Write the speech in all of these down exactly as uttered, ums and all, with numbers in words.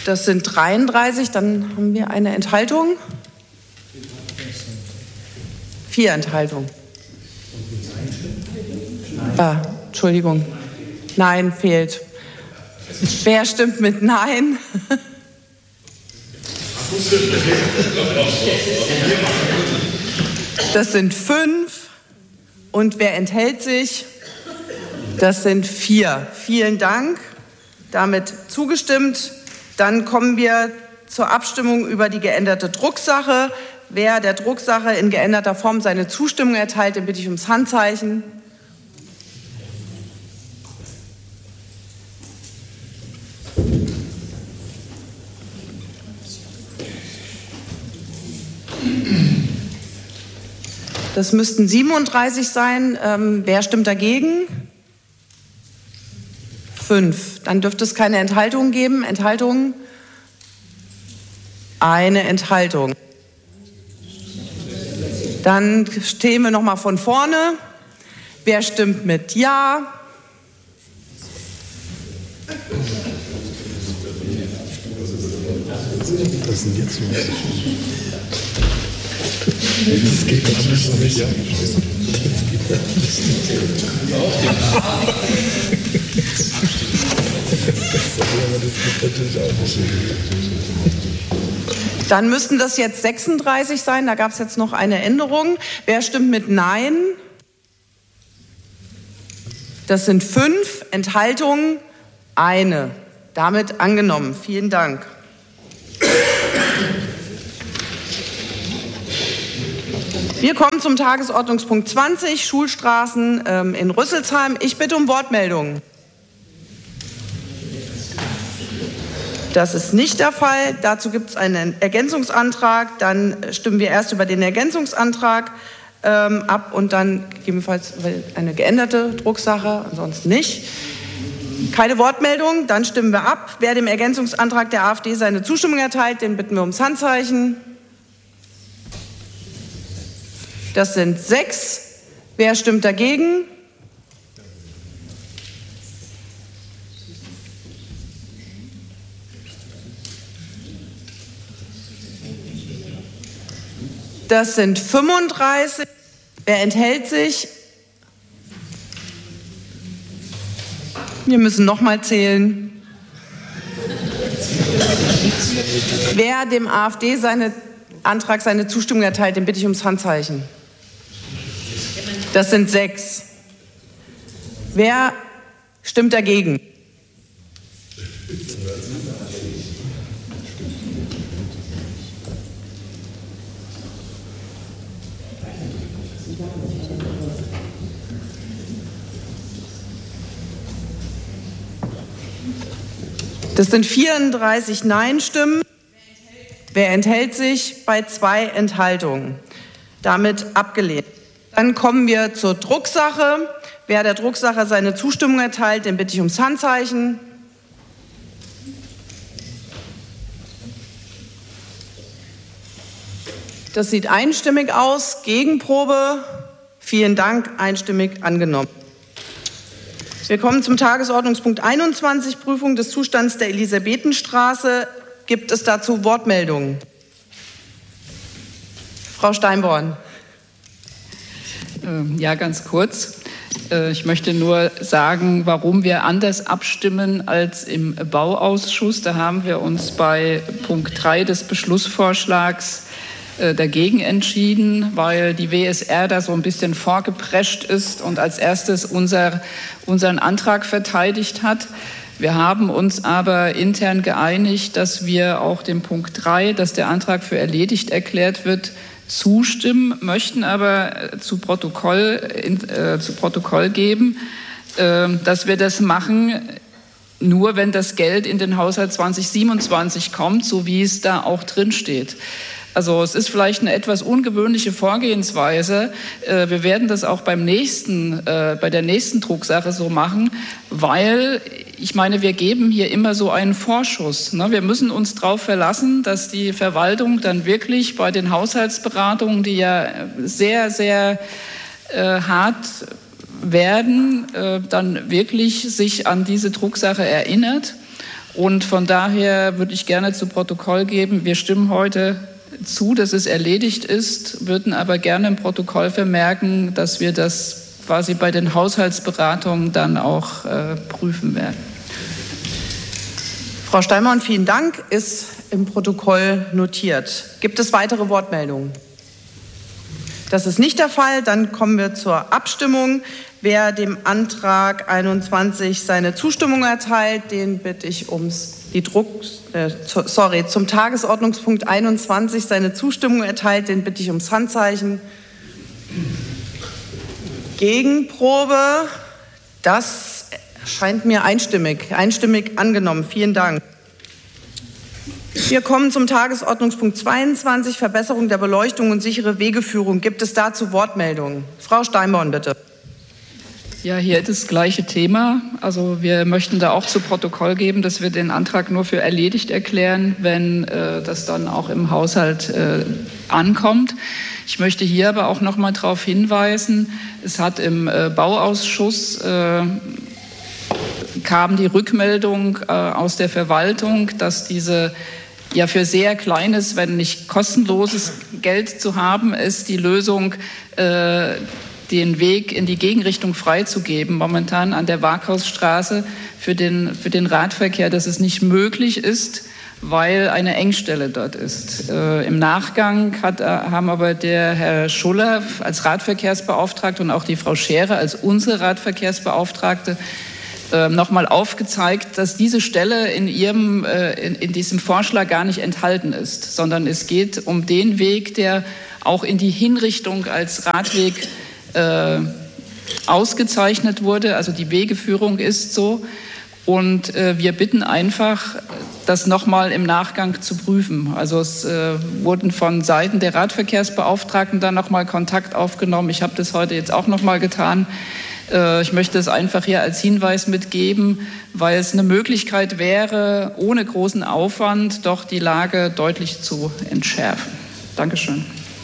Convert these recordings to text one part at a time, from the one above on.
Das sind dreiunddreißig, dann haben wir eine Enthaltung. Vier Enthaltungen. Ah, Entschuldigung. Nein, fehlt. Wer stimmt mit Nein? Das sind fünf. Und wer enthält sich? Das sind vier. Vielen Dank. Damit zugestimmt. Dann kommen wir zur Abstimmung über die geänderte Drucksache. Wer der Drucksache in geänderter Form seine Zustimmung erteilt, den bitte ich ums Handzeichen. Das müssten siebenunddreißig sein. Ähm, wer stimmt dagegen? Fünf. Dann dürfte es keine Enthaltungen geben. Enthaltungen? Eine Enthaltung. Dann stehen wir noch mal von vorne. Wer stimmt mit Ja? Das sind jetzt das geht gar nicht mit Ja. Dann müssten das jetzt sechsunddreißig sein. Da gab es jetzt noch eine Änderung. Wer stimmt mit Nein? Das sind fünf. Enthaltungen? Eine. Damit angenommen. Vielen Dank. Wir kommen zum Tagesordnungspunkt zwanzig, Schulstraßen ähm, in Rüsselsheim. Ich bitte um Wortmeldungen. Das ist nicht der Fall. Dazu gibt es einen Ergänzungsantrag. Dann stimmen wir erst über den Ergänzungsantrag ähm, ab und dann gegebenenfalls über eine geänderte Drucksache, ansonsten nicht. Keine Wortmeldung, dann stimmen wir ab. Wer dem Ergänzungsantrag der AfD seine Zustimmung erteilt, den bitten wir ums Handzeichen. Das sind sechs. Wer stimmt dagegen? Das sind fünfunddreißig. Wer enthält sich? Wir müssen noch mal zählen. Wer dem AfD seine Antrag seine Zustimmung erteilt, den bitte ich ums Handzeichen. Das sind sechs. Wer stimmt dagegen? Das sind vierunddreißig Nein-Stimmen. Wer enthält sich? Bei zwei Enthaltungen. Damit abgelehnt. Dann kommen wir zur Drucksache. Wer der Drucksache seine Zustimmung erteilt, den bitte ich ums Handzeichen. Das sieht einstimmig aus. Gegenprobe. Vielen Dank. Einstimmig angenommen. Wir kommen zum Tagesordnungspunkt einundzwanzig, Prüfung des Zustands der Elisabethenstraße. Gibt es dazu Wortmeldungen? Frau Steinborn. Ja, ganz kurz. Ich möchte nur sagen, warum wir anders abstimmen als im Bauausschuss. Da haben wir uns bei Punkt drei des Beschlussvorschlags dagegen entschieden, weil die W S R da so ein bisschen vorgeprescht ist und als erstes unser, unseren Antrag verteidigt hat. Wir haben uns aber intern geeinigt, dass wir auch dem Punkt drei, dass der Antrag für erledigt erklärt wird, zustimmen, möchten aber zu Protokoll, in, äh, zu Protokoll geben, äh, dass wir das machen, nur wenn das Geld in den Haushalt zwanzig siebenundzwanzig kommt, so wie es da auch drin steht. Also es ist vielleicht eine etwas ungewöhnliche Vorgehensweise. Wir werden das auch beim nächsten, bei der nächsten Drucksache so machen, weil ich meine, wir geben hier immer so einen Vorschuss. Wir müssen uns darauf verlassen, dass die Verwaltung dann wirklich bei den Haushaltsberatungen, die ja sehr, sehr hart werden, dann wirklich sich an diese Drucksache erinnert. Und von daher würde ich gerne zu Protokoll geben, wir stimmen heute zu, dass es erledigt ist, würden aber gerne im Protokoll vermerken, dass wir das quasi bei den Haushaltsberatungen dann auch äh, prüfen werden. Frau Steinborn, vielen Dank. Ist im Protokoll notiert. Gibt es weitere Wortmeldungen? Das ist nicht der Fall. Dann kommen wir zur Abstimmung. Wer dem Antrag einundzwanzig seine Zustimmung erteilt, den bitte ich ums die Druck, äh, sorry, zum Tagesordnungspunkt einundzwanzig seine Zustimmung erteilt, den bitte ich ums Handzeichen. Gegenprobe. Das scheint mir einstimmig, einstimmig angenommen. Vielen Dank. Wir kommen zum Tagesordnungspunkt zweiundzwanzig, Verbesserung der Beleuchtung und sichere Wegeführung. Gibt es dazu Wortmeldungen? Frau Steinborn, bitte. Ja, hier das gleiche Thema. Also wir möchten da auch zu Protokoll geben, dass wir den Antrag nur für erledigt erklären, wenn äh, das dann auch im Haushalt äh, ankommt. Ich möchte hier aber auch noch mal darauf hinweisen, es hat im äh, Bauausschuss äh, kam die Rückmeldung äh, aus der Verwaltung, dass diese ja für sehr kleines, wenn nicht kostenloses Geld zu haben ist, die Lösung, äh, den Weg in die Gegenrichtung freizugeben, momentan an der Waaghausstraße für den, für den Radverkehr, dass es nicht möglich ist, weil eine Engstelle dort ist. Äh, Im Nachgang hat, haben aber der Herr Schuller als Radverkehrsbeauftragte und auch die Frau Scherer als unsere Radverkehrsbeauftragte äh, nochmal aufgezeigt, dass diese Stelle in, ihrem, äh, in, in diesem Vorschlag gar nicht enthalten ist, sondern es geht um den Weg, der auch in die Hinrichtung als Radweg äh, ausgezeichnet wurde. Also die Wegeführung ist so. Und äh, wir bitten einfach, das nochmal im Nachgang zu prüfen. Also es äh, wurden von Seiten der Radverkehrsbeauftragten dann nochmal Kontakt aufgenommen. Ich habe das heute jetzt auch nochmal getan. Äh, ich möchte es einfach hier als Hinweis mitgeben, weil es eine Möglichkeit wäre, ohne großen Aufwand doch die Lage deutlich zu entschärfen. Dankeschön.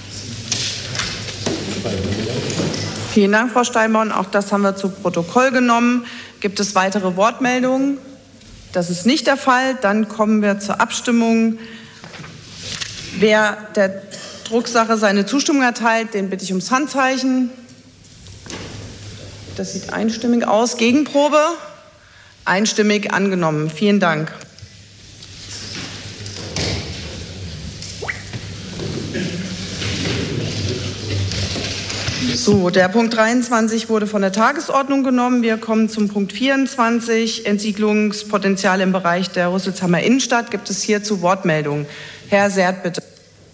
Vielen Dank, Frau Steinborn. Auch das haben wir zu Protokoll genommen. Gibt es weitere Wortmeldungen? Das ist nicht der Fall. Dann kommen wir zur Abstimmung. Wer der Drucksache seine Zustimmung erteilt, den bitte ich ums Handzeichen. Das sieht einstimmig aus. Gegenprobe? Einstimmig angenommen. Vielen Dank. So, der Punkt dreiundzwanzig wurde von der Tagesordnung genommen. Wir kommen zum Punkt vierundzwanzig, Entsiedlungspotenzial im Bereich der Rüsselsheimer Innenstadt. Gibt es hierzu Wortmeldungen? Herr Sert, bitte.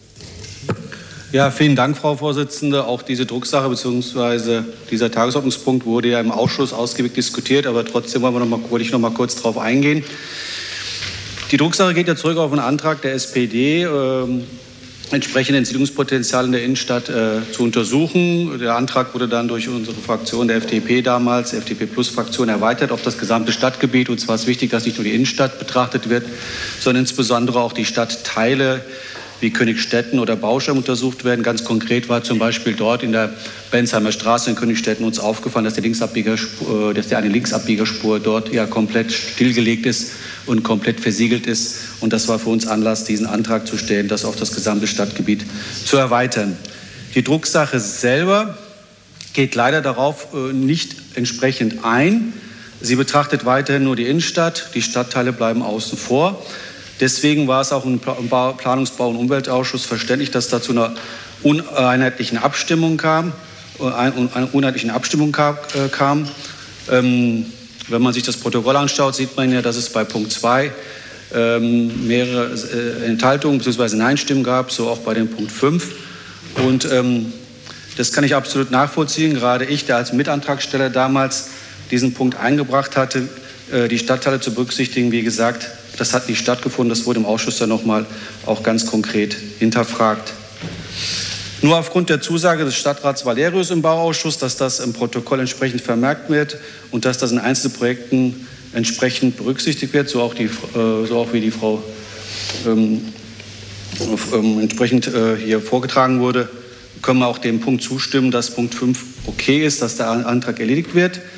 Ja, vielen Dank, Frau Vorsitzende. Auch diese Drucksache bzw. dieser Tagesordnungspunkt wurde ja im Ausschuss ausgiebig diskutiert, aber trotzdem wollen wir noch mal, wollte ich noch mal kurz darauf eingehen. Die Drucksache geht ja zurück auf einen Antrag der S P D, ähm, entsprechende Entsiedlungspotenzial in der Innenstadt äh, zu untersuchen. Der Antrag wurde dann durch unsere Fraktion, der F D P damals, F D P-Plus-Fraktion, erweitert auf das gesamte Stadtgebiet. Und zwar ist wichtig, dass nicht nur die Innenstadt betrachtet wird, sondern insbesondere auch die Stadtteile wie Königstetten oder Bauschem untersucht werden. Ganz konkret war zum Beispiel dort in der Bensheimer Straße in Königstetten uns aufgefallen, dass die, Linksabbiegerspur, dass die eine Linksabbiegerspur dort ja komplett stillgelegt ist und komplett versiegelt ist. Und das war für uns Anlass, diesen Antrag zu stellen, das auf das gesamte Stadtgebiet zu erweitern. Die Drucksache selber geht leider darauf nicht entsprechend ein. Sie betrachtet weiterhin nur die Innenstadt. Die Stadtteile bleiben außen vor. Deswegen war es auch im Planungsbau- und Umweltausschuss verständlich, dass es zu einer uneinheitlichen Abstimmung kam. Eine uneinheitliche Abstimmung kam. Ähm, wenn man sich das Protokoll anschaut, sieht man ja, dass es bei Punkt zwei ähm, mehrere äh, Enthaltungen bzw. Nein-Stimmen gab, so auch bei dem Punkt fünf. Und ähm, das kann ich absolut nachvollziehen. Gerade ich, der als Mitantragsteller damals diesen Punkt eingebracht hatte, äh, die Stadtteile zu berücksichtigen, wie gesagt, das hat nicht stattgefunden. Das wurde im Ausschuss dann noch mal auch ganz konkret hinterfragt. Nur aufgrund der Zusage des Stadtrats Valerius im Bauausschuss, dass das im Protokoll entsprechend vermerkt wird und dass das in einzelnen Projekten entsprechend berücksichtigt wird, so auch, die, so auch wie die Frau ähm, ähm, entsprechend äh, hier vorgetragen wurde, können wir auch dem Punkt zustimmen, dass Punkt fünf okay ist, dass der Antrag erledigt wird.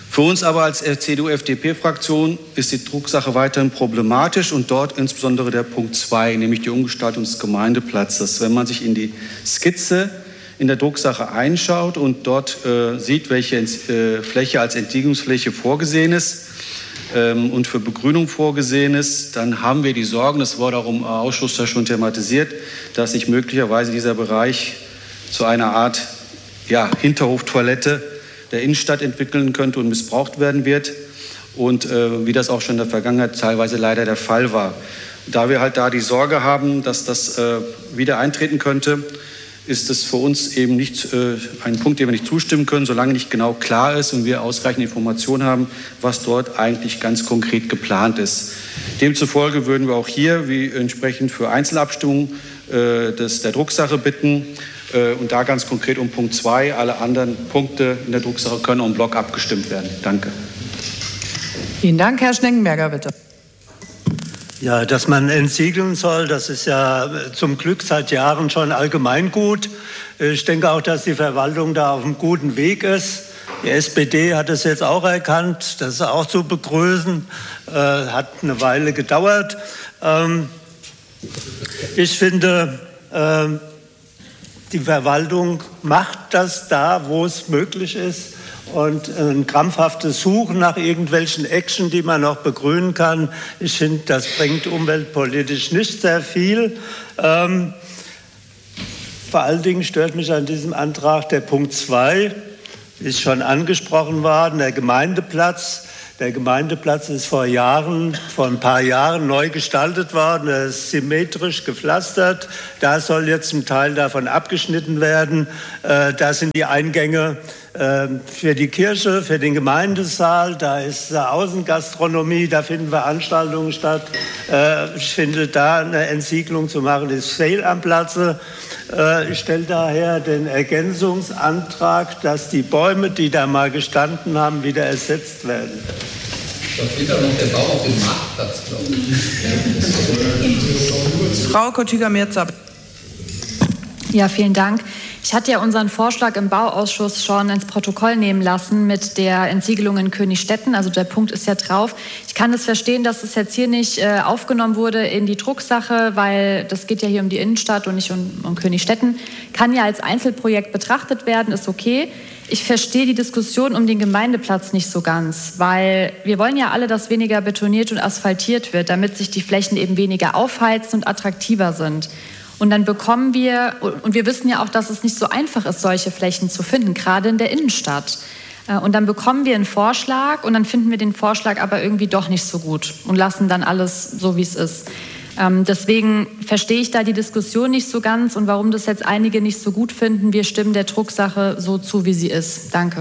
Für uns aber als C D U-F D P-Fraktion ist die Drucksache weiterhin problematisch und dort insbesondere der Punkt zwei, nämlich die Umgestaltung des Gemeindeplatzes. Wenn man sich in die Skizze in der Drucksache einschaut und dort äh, sieht, welche äh, Fläche als Entsiedlungsfläche vorgesehen ist ähm, und für Begrünung vorgesehen ist, dann haben wir die Sorgen, das wurde auch im Ausschuss ja schon thematisiert, dass sich möglicherweise dieser Bereich zu einer Art ja, Hinterhoftoilette der Innenstadt entwickeln könnte und missbraucht werden wird und äh, wie das auch schon in der Vergangenheit teilweise leider der Fall war. Da wir halt da die Sorge haben, dass das äh, wieder eintreten könnte, ist es für uns eben nicht äh, ein Punkt, dem wir nicht zustimmen können, solange nicht genau klar ist und wir ausreichend Informationen haben, was dort eigentlich ganz konkret geplant ist. Demzufolge würden wir auch hier, wie entsprechend für Einzelabstimmungen äh, des, der Drucksache bitten, und da ganz konkret um Punkt zwei. Alle anderen Punkte in der Drucksache können en bloc abgestimmt werden. Danke. Vielen Dank. Herr Schneckenberger, bitte. Ja, dass man entsiegeln soll, das ist ja zum Glück seit Jahren schon Allgemeingut. Ich denke auch, dass die Verwaltung da auf einem guten Weg ist. Die S P D hat es jetzt auch erkannt. Das ist auch zu begrüßen. Äh, hat eine Weile gedauert. Ähm, ich finde, äh, die Verwaltung macht das da, wo es möglich ist. Und ein krampfhaftes Suchen nach irgendwelchen Action, die man noch begrünen kann, ich finde, das bringt umweltpolitisch nicht sehr viel. Ähm, vor allen Dingen stört mich an diesem Antrag der Punkt zwei, ist schon angesprochen worden, der Gemeindeplatz. Der Gemeindeplatz ist vor Jahren, vor ein paar Jahren neu gestaltet worden. Er ist symmetrisch gepflastert. Da soll jetzt ein Teil davon abgeschnitten werden. Äh, da sind die Eingänge äh, für die Kirche, für den Gemeindesaal. Da ist äh, Außengastronomie, da finden Veranstaltungen statt. Äh, ich finde, da eine Entsiegelung zu machen, ist fehl am Platze. Äh, ich stelle daher den Ergänzungsantrag, dass die Bäume, die da mal gestanden haben, wieder ersetzt werden. Da fehlt auch noch der Bau auf dem Marktplatz, glaube ich. Frau Kottiger-Mirza. Ja, vielen Dank. Ich hatte ja unseren Vorschlag im Bauausschuss schon ins Protokoll nehmen lassen mit der Entsiegelung in Königstetten. Also der Punkt ist ja drauf. Ich kann das verstehen, dass es jetzt hier nicht äh, aufgenommen wurde in die Drucksache, weil das geht ja hier um die Innenstadt und nicht um, um Königstetten. Kann ja als Einzelprojekt betrachtet werden, ist okay. Ich verstehe die Diskussion um den Gemeindeplatz nicht so ganz, weil wir wollen ja alle, dass weniger betoniert und asphaltiert wird, damit sich die Flächen eben weniger aufheizen und attraktiver sind. Und dann bekommen wir, und wir wissen ja auch, dass es nicht so einfach ist, solche Flächen zu finden, gerade in der Innenstadt. Und dann bekommen wir einen Vorschlag und dann finden wir den Vorschlag aber irgendwie doch nicht so gut und lassen dann alles so, wie es ist. Deswegen verstehe ich da die Diskussion nicht so ganz und warum das jetzt einige nicht so gut finden. Wir stimmen der Drucksache so zu, wie sie ist. Danke.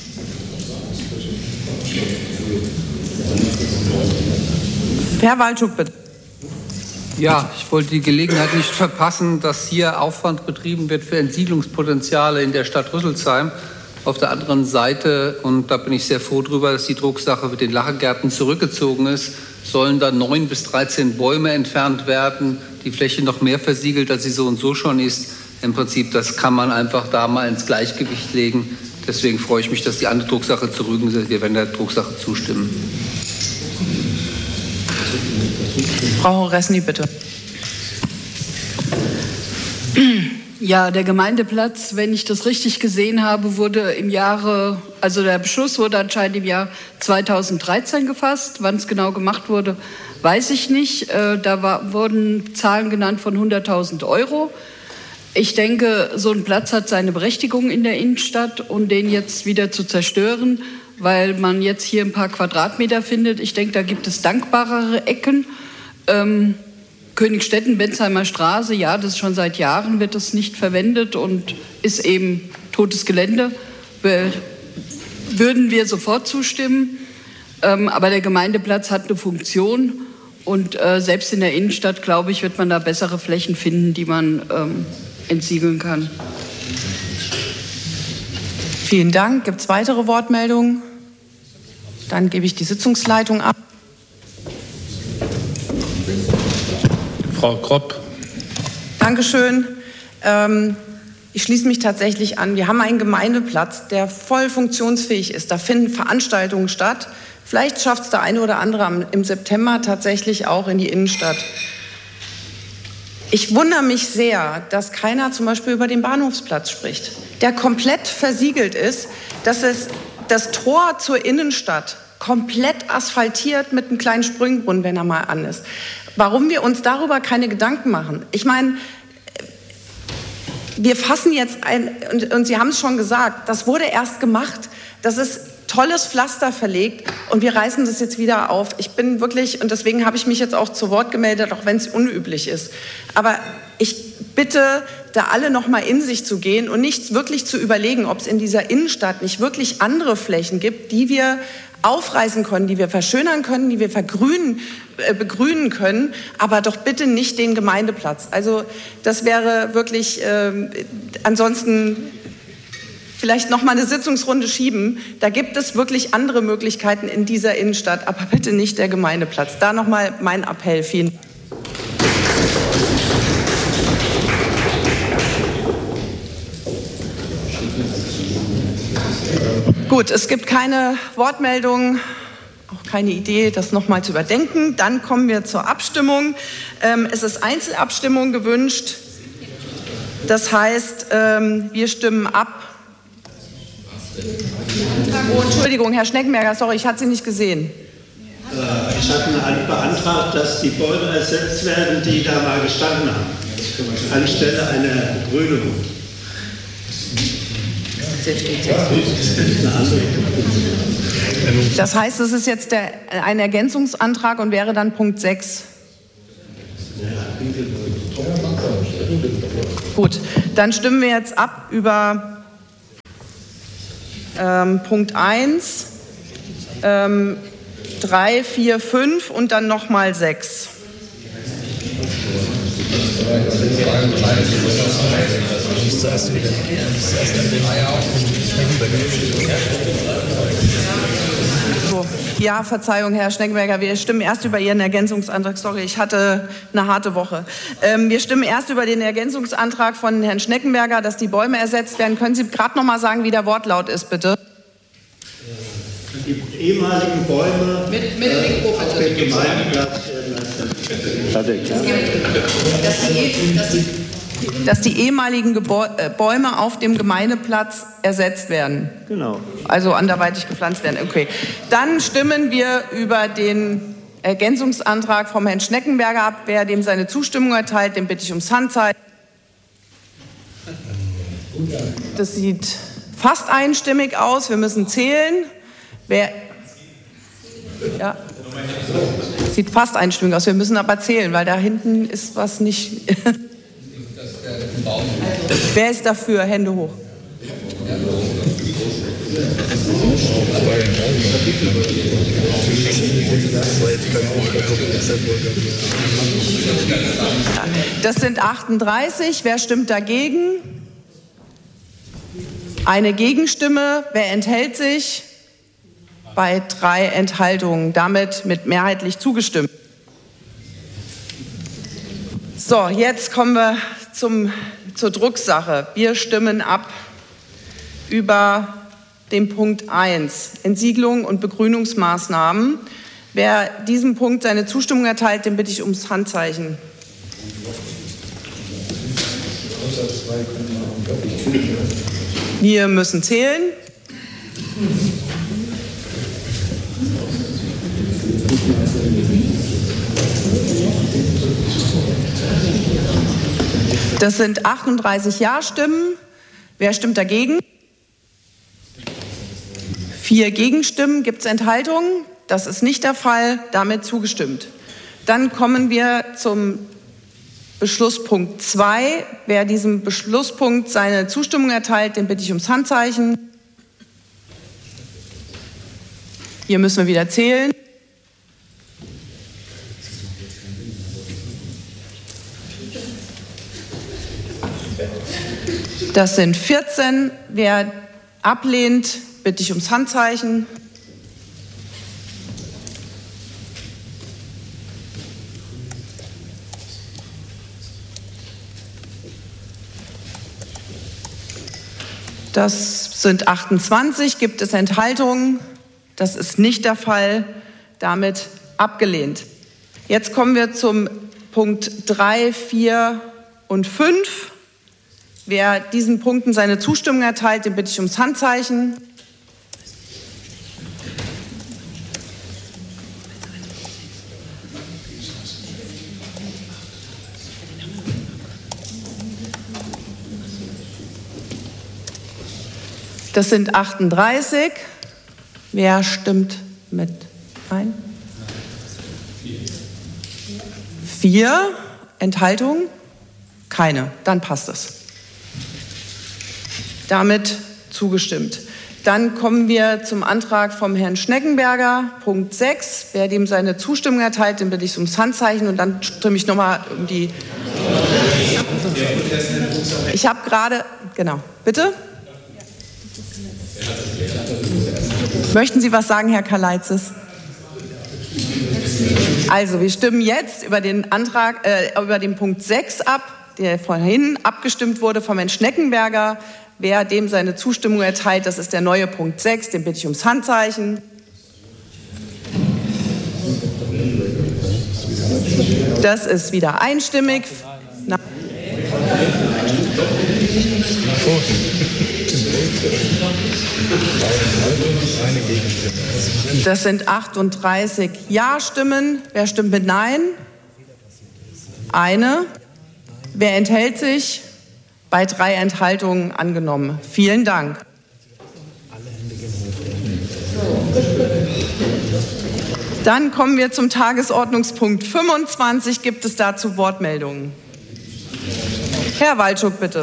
Herr Walczuk, bitte. Ja, ich wollte die Gelegenheit nicht verpassen, dass hier Aufwand betrieben wird für Entsiedlungspotenziale in der Stadt Rüsselsheim. Auf der anderen Seite, und da bin ich sehr froh drüber, dass die Drucksache mit den Lachegärten zurückgezogen ist, sollen da neun bis dreizehn Bäume entfernt werden, die Fläche noch mehr versiegelt, als sie so und so schon ist. Im Prinzip, das kann man einfach da mal ins Gleichgewicht legen. Deswegen freue ich mich, dass die andere Drucksache zurückgezogen ist. Wir werden der Drucksache zustimmen. Frau Resny, bitte. Ja, der Gemeindeplatz, wenn ich das richtig gesehen habe, wurde im Jahre, also der Beschluss wurde anscheinend im Jahr zweitausenddreizehn gefasst. Wann es genau gemacht wurde, weiß ich nicht. Da war, wurden Zahlen genannt von hunderttausend Euro. Ich denke, so ein Platz hat seine Berechtigung in der Innenstadt und den jetzt wieder zu zerstören, weil man jetzt hier ein paar Quadratmeter findet. Ich denke, da gibt es dankbarere Ecken. Ähm, Königstetten, Bensheimer Straße, ja, das ist schon seit Jahren, wird das nicht verwendet und ist eben totes Gelände. Wir, würden wir sofort zustimmen. Ähm, aber der Gemeindeplatz hat eine Funktion und äh, selbst in der Innenstadt, glaube ich, wird man da bessere Flächen finden, die man ähm, entsiegeln kann. Vielen Dank. Gibt es weitere Wortmeldungen? Dann gebe ich die Sitzungsleitung ab. Frau Kropp. Dankeschön. Ähm, Ich schließe mich tatsächlich an. Wir haben einen Gemeindeplatz, der voll funktionsfähig ist. Da finden Veranstaltungen statt. Vielleicht schafft es der eine oder andere im September tatsächlich auch in die Innenstadt. Ich wundere mich sehr, dass keiner zum Beispiel über den Bahnhofsplatz spricht, der komplett versiegelt ist, dass es das Tor zur Innenstadt komplett asphaltiert mit einem kleinen Sprüngbrunnen, wenn er mal an ist. Warum wir uns darüber keine Gedanken machen? Ich meine, wir fassen jetzt ein, und, und Sie haben es schon gesagt, das wurde erst gemacht, das ist tolles Pflaster verlegt und wir reißen das jetzt wieder auf. Ich bin wirklich, und deswegen habe ich mich jetzt auch zu Wort gemeldet, auch wenn es unüblich ist. Aber ich bitte, da alle noch mal in sich zu gehen und nicht wirklich zu überlegen, ob es in dieser Innenstadt nicht wirklich andere Flächen gibt, die wir aufreißen können, die wir verschönern können, die wir vergrünen, äh, begrünen können, aber doch bitte nicht den Gemeindeplatz. Also das wäre wirklich, äh, ansonsten vielleicht noch mal eine Sitzungsrunde schieben. Da gibt es wirklich andere Möglichkeiten in dieser Innenstadt, aber bitte nicht der Gemeindeplatz. Da noch mal mein Appell. Vielen Dank. Gut, es gibt keine Wortmeldungen, auch keine Idee, das noch mal zu überdenken. Dann kommen wir zur Abstimmung. Ähm, es ist Einzelabstimmung gewünscht. Das heißt, ähm, wir stimmen ab. Oh, Entschuldigung, Herr Schneckenberger, sorry, ich hatte Sie nicht gesehen. Ich hatte beantragt, dass die Bäume ersetzt werden, die da mal gestanden haben, anstelle einer Begrünung. Das heißt, es ist jetzt der, ein Ergänzungsantrag und wäre dann Punkt sechs. Gut, dann stimmen wir jetzt ab über ähm, Punkt eins, ähm, drei, vier, fünf und dann nochmal sechs. So, ja, Verzeihung, Herr Schneckenberger, wir stimmen erst über Ihren Ergänzungsantrag. Sorry, ich hatte eine harte Woche. Ähm, wir stimmen erst über den Ergänzungsantrag von Herrn Schneckenberger, dass die Bäume ersetzt werden. Können Sie gerade noch mal sagen, wie der Wortlaut ist, bitte? Die ehemaligen Bäume mit, mit äh, auf dem Gemeindeplatz dass die ehemaligen Gebäu- äh, Bäume auf dem Gemeindeplatz ersetzt werden. Genau. Also anderweitig gepflanzt werden. Okay. Dann stimmen wir über den Ergänzungsantrag vom Herrn Schneckenberger ab. Wer dem seine Zustimmung erteilt, den bitte ich ums Handzeichen. Das sieht fast einstimmig aus. Wir müssen zählen. Wer, ja, sieht fast einstimmig aus. Wir müssen aber zählen, weil da hinten ist was nicht. Wer ist dafür? Hände hoch. Das sind achtunddreißig. Wer stimmt dagegen? Eine Gegenstimme. Wer enthält sich? Bei drei Enthaltungen. Damit mit mehrheitlich zugestimmt. So, jetzt kommen wir zum, zur Drucksache. Wir stimmen ab über den Punkt eins, Entsiegelung und Begrünungsmaßnahmen. Wer diesem Punkt seine Zustimmung erteilt, den bitte ich ums Handzeichen. Wir müssen zählen. Das sind achtunddreißig Ja-Stimmen. Wer stimmt dagegen? Vier Gegenstimmen. Gibt es Enthaltungen? Das ist nicht der Fall. Damit zugestimmt. Dann kommen wir zum Beschlusspunkt zwei. Wer diesem Beschlusspunkt seine Zustimmung erteilt, den bitte ich ums Handzeichen. Hier müssen wir wieder zählen. Das sind vierzehn. Wer ablehnt, bitte ich ums Handzeichen. Das sind achtundzwanzig. Gibt es Enthaltungen? Das ist nicht der Fall. Damit abgelehnt. Jetzt kommen wir zum Punkt drei, vier und fünf. Wer diesen Punkten seine Zustimmung erteilt, den bitte ich ums Handzeichen. Das sind achtunddreißig. Wer stimmt mit ein? Vier. Enthaltungen? Keine. Dann passt es. Damit zugestimmt. Dann kommen wir zum Antrag vom Herrn Schneckenberger, Punkt sechs. Wer dem seine Zustimmung erteilt, den bitte ich ums Handzeichen. Und dann stimme ich nochmal um die... Ich habe gerade... Genau. Bitte? Möchten Sie was sagen, Herr Kalaitzis? Also, wir stimmen jetzt über den Antrag, äh, über den Punkt sechs ab, der vorhin abgestimmt wurde vom Herrn Schneckenberger. Wer dem seine Zustimmung erteilt, das ist der neue Punkt sechs, den bitte ich ums Handzeichen. Das ist wieder einstimmig. Na Das sind achtunddreißig Ja-Stimmen. Wer stimmt mit Nein? Eine. Wer enthält sich? Bei drei Enthaltungen angenommen. Vielen Dank. Dann kommen wir zum Tagesordnungspunkt fünfundzwanzig. Gibt es dazu Wortmeldungen? Herr Waldschuk, bitte.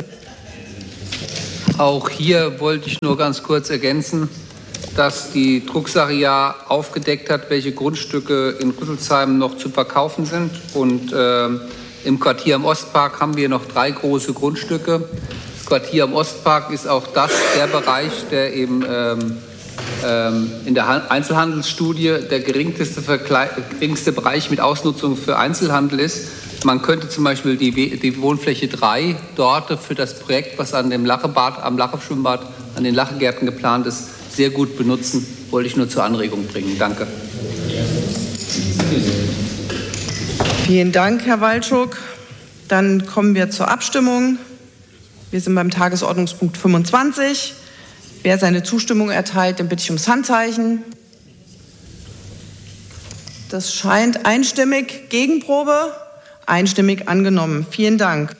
Auch hier wollte ich nur ganz kurz ergänzen, dass die Drucksache ja aufgedeckt hat, welche Grundstücke in Rüsselsheim noch zu verkaufen sind. Und äh, im Quartier am Ostpark haben wir noch drei große Grundstücke. Das Quartier am Ostpark ist auch das der Bereich, der eben ähm, ähm, in der Einzelhandelsstudie der geringste, geringste Bereich mit Ausnutzung für Einzelhandel ist. Man könnte zum Beispiel die, die Wohnfläche drei dort für das Projekt, was an dem Lachebad, am Lacheschwimmbad, an den Lachegärten geplant ist, sehr gut benutzen. Wollte ich nur zur Anregung bringen. Danke. Vielen Dank, Herr Waldschuk. Dann kommen wir zur Abstimmung. Wir sind beim Tagesordnungspunkt fünfundzwanzig. Wer seine Zustimmung erteilt, den bitte ich ums Handzeichen. Das scheint einstimmig. Gegenprobe? Einstimmig angenommen. Vielen Dank.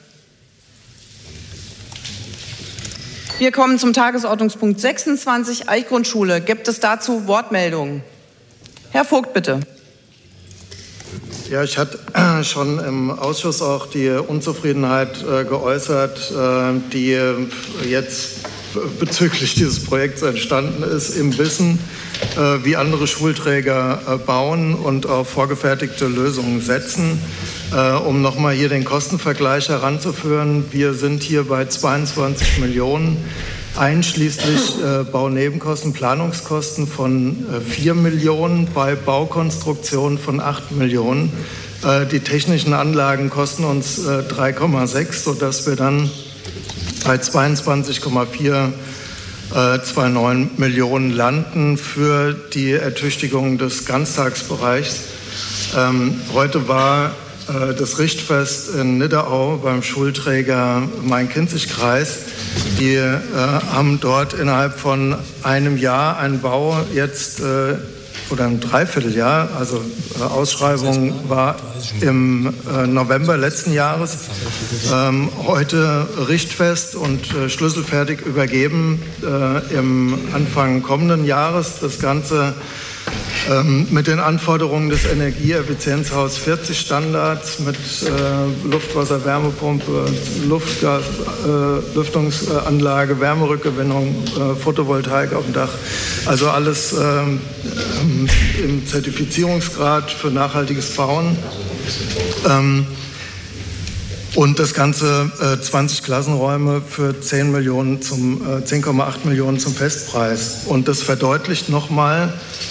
Wir kommen zum Tagesordnungspunkt sechsundzwanzig, Eichgrundschule. Gibt es dazu Wortmeldungen? Herr Vogt, bitte. Ja, ich hatte schon im Ausschuss auch die Unzufriedenheit äh, geäußert, äh, die jetzt bezüglich dieses Projekts entstanden ist, im Wissen, äh, wie andere Schulträger äh, bauen und auf vorgefertigte Lösungen setzen. Äh, um nochmal hier den Kostenvergleich heranzuführen, wir sind hier bei zweiundzwanzig Millionen, einschließlich äh, Baunebenkosten, Planungskosten von äh, vier Millionen, bei Baukonstruktion von acht Millionen. Äh, die technischen Anlagen kosten uns äh, drei Komma sechs, sodass wir dann bei zweiundzwanzig Komma vierundzwanzig Millionen landen für die Ertüchtigung des Ganztagsbereichs. Ähm, heute war äh, das Richtfest in Nidderau beim Schulträger Main-Kinzig-Kreis. Die äh, haben dort innerhalb von einem Jahr einen Bau jetzt äh, oder ein Dreivierteljahr, also äh, Ausschreibung war im äh, November letzten Jahres, ähm, heute Richtfest und äh, schlüsselfertig übergeben äh, im Anfang kommenden Jahres. Das Ganze ähm, mit den Anforderungen des Energieeffizienzhaus vierzig Standards, mit äh, Luftwasser, Wärmepumpe, Luftgas, äh, Lüftungsanlage, Wärmerückgewinnung, äh, Photovoltaik auf dem Dach. Also alles ähm, im Zertifizierungsgrad für nachhaltiges Bauen. Ähm, und das Ganze äh, zwanzig Klassenräume für zehn Millionen zum, äh, zehn Komma acht Millionen zum Festpreis. Und das verdeutlicht nochmal,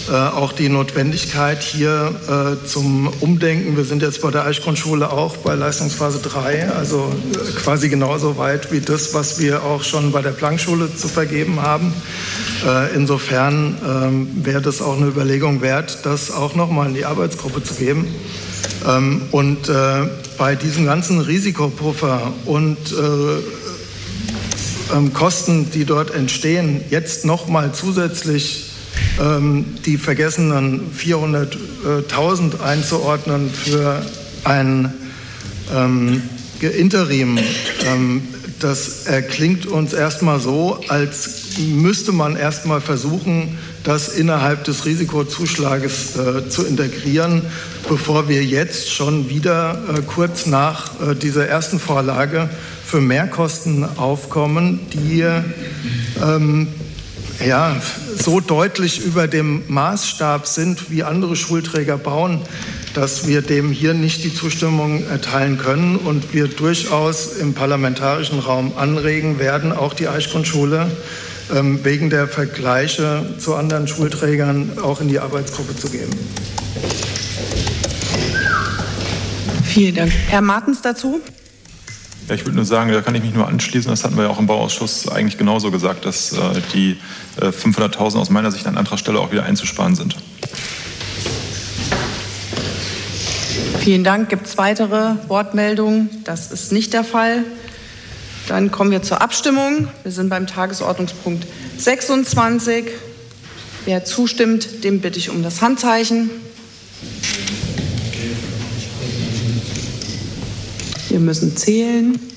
äh, auch die Notwendigkeit hier äh, zum Umdenken. Wir sind jetzt bei der Eichgrundschule auch bei Leistungsphase drei, also äh, quasi genauso weit wie das, was wir auch schon bei der Planckschule zu vergeben haben. Äh, insofern ähm, wäre das auch eine Überlegung wert, das auch nochmal in die Arbeitsgruppe zu geben. Ähm, und äh, bei diesem ganzen Risikopuffer und äh, ähm, Kosten, die dort entstehen, jetzt nochmal zusätzlich ähm, die vergessenen vierhunderttausend einzuordnen für ein ähm, Interim, ähm, das erklingt uns erstmal so, als müsste man erstmal versuchen, das innerhalb des Risikozuschlages äh, zu integrieren, bevor wir jetzt schon wieder äh, kurz nach äh, dieser ersten Vorlage für Mehrkosten aufkommen, die ähm, ja, so deutlich über dem Maßstab sind, wie andere Schulträger bauen, dass wir dem hier nicht die Zustimmung erteilen können und wir durchaus im parlamentarischen Raum anregen werden, auch die Eichgrundschule ähm, wegen der Vergleiche zu anderen Schulträgern auch in die Arbeitsgruppe zu geben. Vielen Dank. Herr Martens dazu? Ja, ich würde nur sagen, da kann ich mich nur anschließen. Das hatten wir ja auch im Bauausschuss eigentlich genauso gesagt, dass äh, die äh, fünfhunderttausend aus meiner Sicht an anderer Stelle auch wieder einzusparen sind. Vielen Dank. Gibt es weitere Wortmeldungen? Das ist nicht der Fall. Dann kommen wir zur Abstimmung. Wir sind beim Tagesordnungspunkt sechsundzwanzig. Wer zustimmt, dem bitte ich um das Handzeichen. Wir müssen zählen.